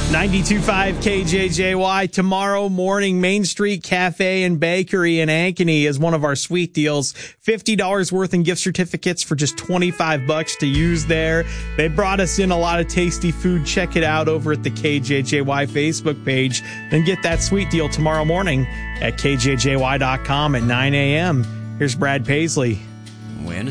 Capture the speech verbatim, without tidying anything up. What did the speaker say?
ninety-two point five K J J Y. Tomorrow morning, Main Street Cafe and Bakery in Ankeny is one of our sweet deals. fifty dollars worth in gift certificates for just twenty-five bucks to use there. They brought us in a lot of tasty food. Check it out over at the K J J Y Facebook page. Then get that sweet deal tomorrow morning at K J J Y dot com at nine a.m. Here's Brad Paisley. When